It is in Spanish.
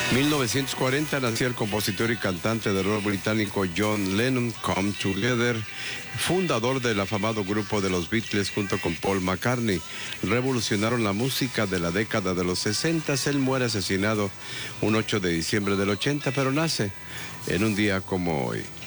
1940 nació el compositor y cantante de rock británico John Lennon. Come Together, fundador del afamado grupo de los Beatles junto con Paul McCartney, revolucionaron la música de la década de los 60. Él muere asesinado un 8 de diciembre del 80, pero nace en un día como hoy.